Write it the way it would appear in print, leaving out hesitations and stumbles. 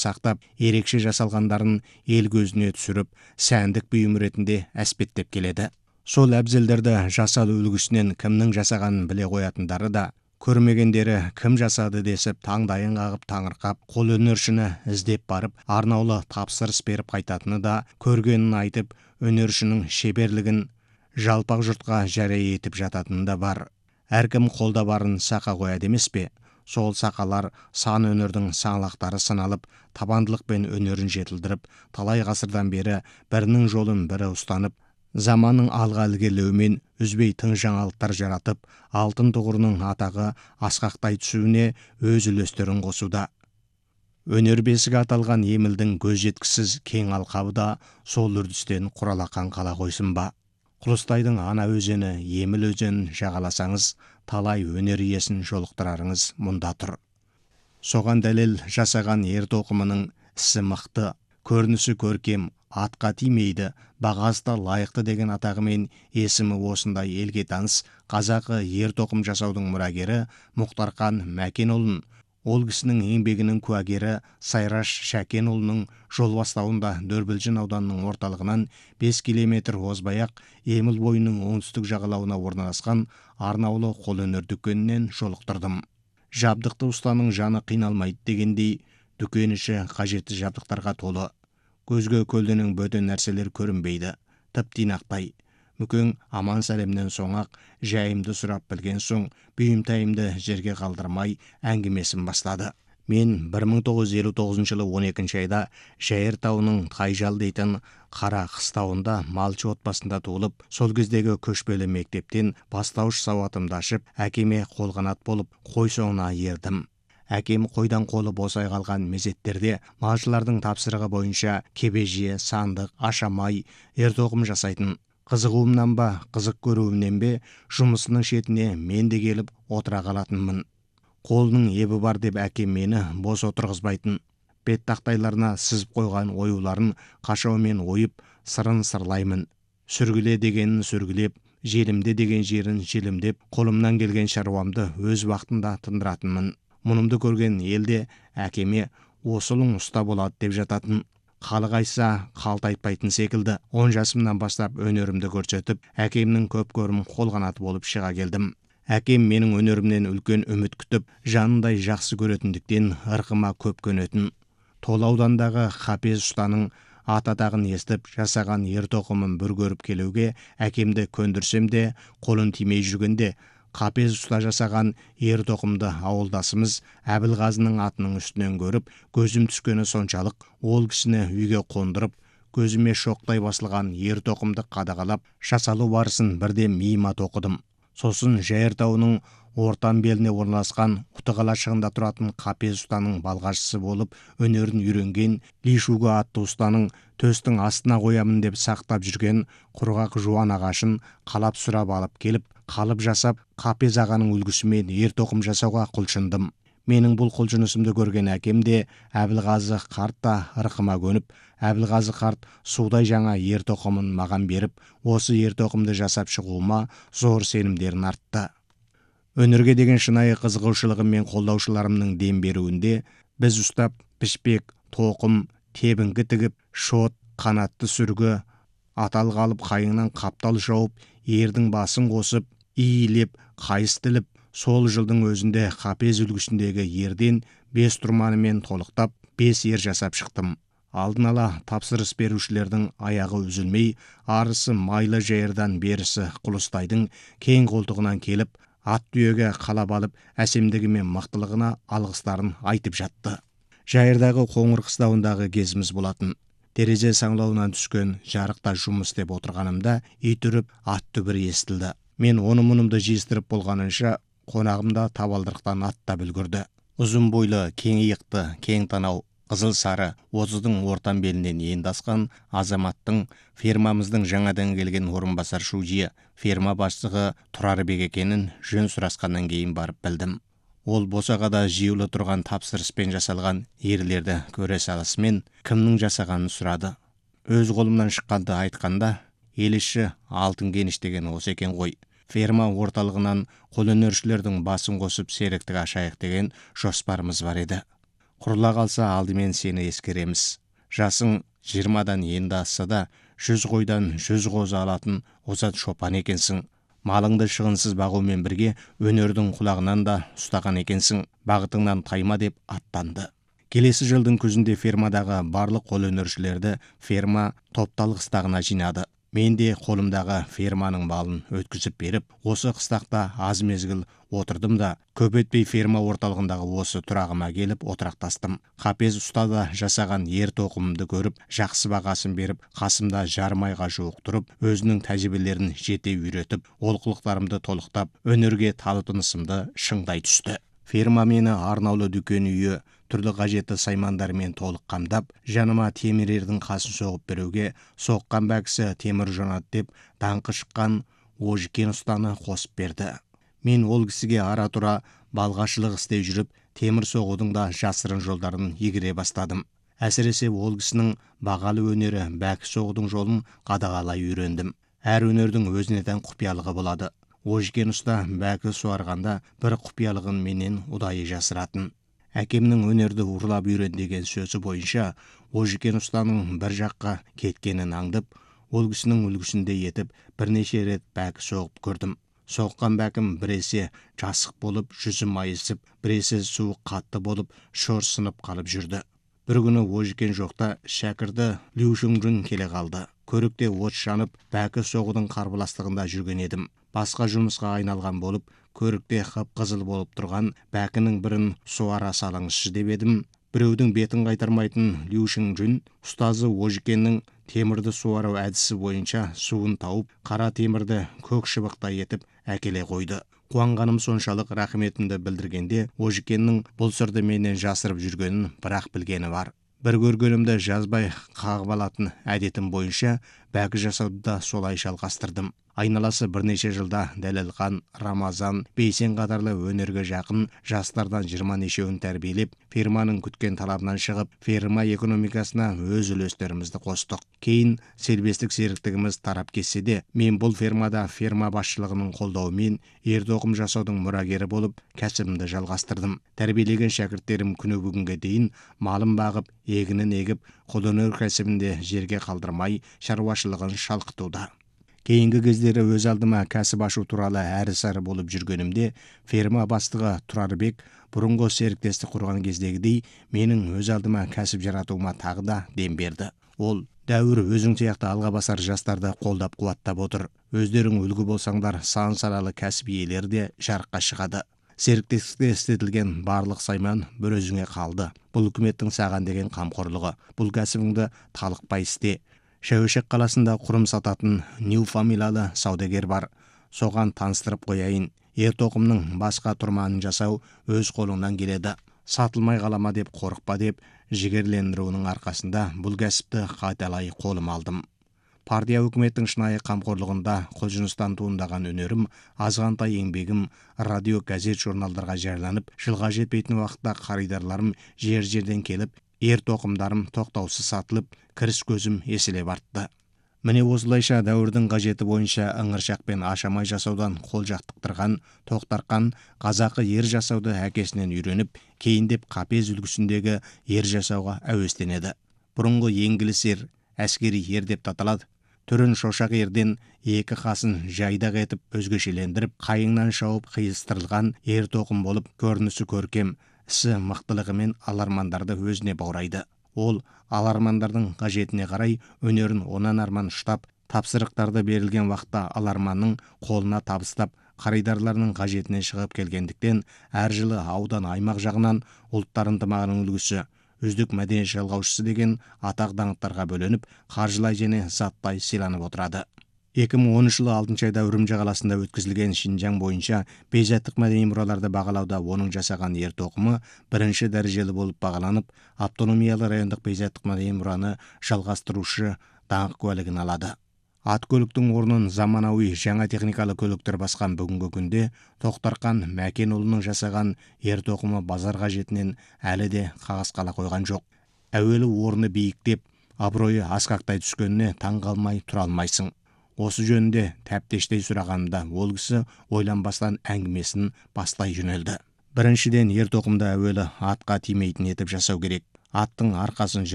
сақтап, ерекше жасалғандарын ел көзіне түсіріп, сәндік бұйым ретінде әспеттеп келеді. Сол әбзелдерді жасалу үлгісінен кімнің жасағанын біле қоятындары да, көрмегендері кім жасады десіп таңдайын қағып таңырқап, қол өнершіні іздеп барып, арнаулы тапсырыс беріп қайтатыны да, көргенін айтып, өнершінің шеберлігін жалпақ жұртқа жария етіп жататыны да бар. Әркім қолда барын сақа қояды емес пе? Сол сақалар сан өнердің саңлақтары сыналып, табандылықпен өнерін жетілдіріп, талай ғасырдан бері бірінің жолын бірі ұстанып, заманның алға ілгерілеуімен үзбей тың жаңалықтар жаратып, алтын тұғырының атағы асқақтай түсуіне өз үлестерін қосуда. Өнер бесігі аталған Емілдің көз жеткісіз кең алқабы да сол үрдістен құралақан қала қойсын ба? Құлыстайдың ана өзені Еміл өзенін жағаласаңыз, талай өнер иесін жолықтырарыңыз мұнда тұр. Соған дәлел жасаған ер-тоқымының ісі мықты, көрінісі көркем, атқа тимейді, бағасы да лайықты деген атағымен есімі осындай елге таныс қазақы ер-тоқым жасаудың мұрагері Мұхтархан Мәкенұлын, ол кісінің еңбегінің куәгері Сайраш Шәкенұлының жол бастауында Дөрбілжін ауданының орталығынан 5 километр озбай-ақ Еміл бойының оңтүстік жағалауына орналасқан арнаулы қолөнер дүкенінен жолықтырдым. Жабдықты ұстаның жаны қиналмайды дегендей, дүкен іші қажетті жабдықтарға толы. Көзге көлденең бөтен нәрселер көрінбейді, тып-тинақтай. Мүкең аман сәлемнен соң-ақ жайымды сұрап білген соң, бұйымтайымды жерге қалдырмай әңгімесін бастады. Мен 1959 жылы 12 айда Жайыр тауының Тайжал дейтін қара қыстауында малшы отбасында туылып, сол кездегі көшпелі мектептен бастауыш сауатымды ашып, әкеме қолғанат болып, қой соңына ердім. Әкем қойдан қолы босай қалған мезеттерде малшылардың тапсырығы бойынша кебеже, сандық, ашамай, ер-тоқым жасайтын. Қызығуымнан ба, қызық көруімнен бе, жұмысының шетіне мен де келіп отыра қалатынмын. Қолының ебі бар деп әкем мені бос отырғызбайтын. Бет тақтайларына сызып қойған оюларын қашаумен ойып, сырын сырлаймын. Сүргіле дегенін сүргілеп, желімде деген жерін желімдеп, қолымнан келген шаруамды өз уақытында тындыратынмын. Мұнымды көрген елде әкеме осылың ұста болады деп жататын. Халық айтса қалтайтпайтын секілді. 10 жасымнан бастап өнерімді көрсетіп, әкемнің көп көрім қолғанаты болып шыға келдім. Әкем менің өнерімнен үлкен үміт күтіп, жанындай жақсы көретіндіктен ырқыма көп көнетін. Тола аудандағы Қапез ұстаның ат-атағын естіп, жасаған ер-тоқымын бір көріп келуге әкемді көндірсем де, қолын тимей жүргенде, Қапез ұста жасаған ер-тоқымды ауылдасымыз Әбілғазының атының үстінен көріп, көзім түскені соншалық, ол кісіні үйге қондырып, көзіме шоқтай басылған ер-тоқымды қадағалап, жасалу барысын бірде миыма тоқыдым. Сосын Жайыр тауының ортан беліне орналасқан Құтықалашығында тұратын Қапез ұстаның балғашысы болып өнерін үйренген Лишуга атты ұстаның төстің астына қоямын деп сақтап жүрген құрғақ жуан ағашын қалап сұрап алып келіп, қалып жасап, Қапез ағаның үлгісімен ер-тоқым жасауға құлшындым. Менің бұл құлшынысымды көрген әкем де Әбілғазы қарт та ырқыма көніп, Әбілғазы қарт судай жаңа ер-тоқымын маған беріп, осы ер-тоқымды жасап шығуыма зор сенімдерін артты. Өнерге деген шынайы қызығушылығым мен қолдаушыларымның дем беруінде біз ұстап, пішпек, тоқым, тебінгі тігіп, шот, қанатты сүргі, атал қалып қайыңнан қаптал жауып, ердің басын қосып, иілеп, қайыс тіліп, сол жылдың өзінде Қапез үлгісіндегі ерден 5 тұрманымен толықтап, 5 ер жасап шықтым. Алдын ала тапсырыс берушілердің аяғы үзілмей, арысы Майлы Жайырдан берісі Құлыстайдың кең қолтығынан келіп, ат түйеге қалап алып, әсемдігі мен мықтылығына алғыстарын айтып жатты. Жайырдағы Қоңыр қыстауындағы кезіміз болатын. Терезе саңлауынан түскен жарықта жұмыс істеп отырғанымда ит үріп, ат дүбірі естілді. Мен оны-мұнымды жиыстырып болғанынша, қонағымда табалдырықтан аттап үлгірді. Ұзын бойлы, кең иықты, кең танау, қызыл сары, 30-дың ортан белінен енді асқан азаматтың фермамыздың жаңадан келген орынбасар шужие, ферма басшысы Тұрарбек екенін жөн сұрасқаннан кейін барып білдім. Ол босағада жиылы тұрған тапсырыспен жасалған ерлерді көре салысымен кімнің жасағанын сұрады. Өз қолымнан шыққанды айтқанда, ел іші алтын кеніш деген осы екен ғой. Ферма орталығынан қолөнершілердің басын қосып серіктік ашайық деген жоспарымыз бар еді. Құрыла қалса алдымен сені ескереміз. Жасың 20-дан енді асса да 100 қойдан 100 қозы алатын озат шопан екенсің. Малыңды шығынсыз бағумен бірге өнердің құлағынан да ұстаған екенсің. Бағытыңнан тайма деп аттанды. Келесі жылдың күзінде фермадағы барлық қолөнершілерді ферма топталық қыстағына жинады. Мен де қолымдағы ферманың малын өткізіп беріп, осы қыстақта аз мезгіл отырдым да, көп өтпей ферма орталығындағы осы тұрағыма келіп отырақтастым. Қапез ұстада жасаған ер тоқымымды көріп, жақсы бағасын беріп, қасымда жарым айға жуық тұрып, өзінің тәжірибелерін жете үйретіп, олқылықтарымды толықтап, өнерге талпынысымды шыңдай түсті. Ферма мені арнаулы дүкен үйі, түрлі қажетті саймандармен толық қамдап, жаныма темір ердің қасын соғып беруге, соққан бәкісі темір жонат деп даңқы шыққан Ожекен ұстаны қосып берді. Мен ол кісіге ара-тұра балғашылық істей жүріп, темір соғудың да жасырын жолдарын игере бастадым. Әсіресе ол кісінің бағалы өнері бәкі соғудың жолын қадағалай үйрендім. Әр өнердің өзіне тән құпиялығы болады. Ожекен ұста бәкі суарғанда бір құпиялығын менен ұдайы жасыратын. Әкемнің өнерді ұрлап үйрен деген сөзі бойынша, Ожекен ұстаның бір жаққа кеткенін аңдып, ол кісінің үлгісінде етіп, бірнеше рет бәкі соғып көрдім. Соққан бәкім біресе жасық болып, жүзі майысып, біресе суы қатты болып, шорсынып қалып жүрді. Бір күні Ожекен жоқта шәкірді Лю-Шүңжүн келе қалды. Көрікте от жанып, бәкі соғудың қарбыластығында жүрген едім. Басқа жұмысқа айналған болып, көрікте қып-қызыл болып тұрған бәкінің бірін суара салыңызшы деп едім. Біреудің бетін қайтармайтын Лю-Шүңжүн ұстазы Ожекеннің темірді суару әдісі бойынша суын тауып, қара темірді көк шыбықтай етіп әкеле қойды. Қуанғаным соншалық рахметімді білдіргенде, Ожекеннің бұл сырды менен жасырып жүргенін бірақ білгені бар. Бір көргенімді жазбай қағып алатын әдетім бойынша бәкі жасауды да солай жалғастырдым. Айналасы бірнеше жылда Дәлелхан, Рамазан, Бейсен қатарлы өнерге жақын жастардан 20 нешеуін тәрбиелеп, ферманың күткен талабынан шығып, ферма экономикасына өз үлестерімізді қостық. Кейін сербестік серіктігіміз тарап кетсе де, мен бұл фермада ферма басшылығының қолдауымен ер тоқым жасаудың мұрагері болып, кәсібімді жалғастырдым. Тәрбиелеген шәкірттерім күні бүгінге дейін малын бағып, егінін егіп, қолөнер кәсібінде жерге қалдырмай шаруашылығын шалқытуда. Кейінгі кездері өз алдыма кәсіп ашу туралы әрі-сәрі болып жүргенімде, ферма бастығы Тұрарбек бұрынғы серіктестік құрған кездегідей менің өз алдыма кәсіп жаратуыма тағы да дем берді. Ол: дәуір өзің сияқты алға басар жастарды қолдап қуаттап отыр. Өздерің үлгі болсаңдар, сан салалы кәсіп иелері де жарыққа шығады. Серіктестікте істетілген барлық сайман бір өзіңе қалды. Бұл үкіметтің саған деген қамқорлығы. Бұл кәсібіңді талықпай істе. Шәуешек қаласында құрым сататын Нью фамилиялы саудагер бар. Соған таныстырып қояйын. Ер тоқымның басқа тұрманын жасау өз қолыңнан келеді. Сатылмай қалама деп қорықпа деп жігерлендіруінің арқасында бұл кәсіпті қайталай қолым алдым. Партия үкіметтің шынайы қамқорлығында құлшыныстан туындаған өнерім, азғантай еңбегім радио, газет, журналдарға жарияланып, жылға жетпейтін уақытта қаридарларым жер-жерден келіп, ер тоқымдарым тоқтаусыз сатылып, кіріс көзім еселеп артты. Міне осылайша дәуірдің қажеті бойынша ыңыршақпен ашамай жасаудан қол жақтықтырған Тоқтарқан қазақы ер жасауды әкесінен үйреніп, кейіндеп қапез үлгісіндегі ер жасауға әуестенеді. Бұрынғы еңгіліс ер, әскери ер деп аталады. Түрін шошақ ерден екі қасын жайдақ етіп өзгешелендіріп, қайыңнан шауып қиыстырылған ер тоқым болып, көрінісі көркем, ісі мықтылығымен алармандарды өзіне баурайды. Ол алармандардың қажетіне қарай өнерін онан арман ұштап, тапсырықтарды берілген уақытта аларманның қолына табыстап, қаридарларының қажетіне шығып келгендіктен, әр жылы аудан аймақ жағынан ұлттар ынтымағының үлгісі, үздік мәдениет жалғаушысы деген атақ даңқтарға бөленіп, қаржылай және заттай сыйланып отырады. 2010 жылы 6 айда Үрімжі қаласында өткізілген Шинжаң бойынша бейжаттық мәдени мұраларды бағалауда оның жасаған ер тоқымы бірінші дәрежелі болып бағаланып, автономиялы райондық бейжаттық мәдени мұраны жалғастырушы даңқ куәлігін алады. Ат көліктің орнын заманауи жаңа техникалы көліктер басқан бүгінгі күнде Тоқтарқан Мәкенұлының жасаған ер тоқымы базар қажетінен әлі де қағаз қала қойған жоқ. Әуелі орны биіктеп, абыройы асқақтай түскеніне таң қалмай тұра алмайсың. Осы жөнінде тәптештей сұрағанымда ол кісі ойланбастан әңгімесін бастай жөнелді. Біріншіден, ер тоқымды әуелі атқа тимейтін етіп жасау керек. Аттың арқасын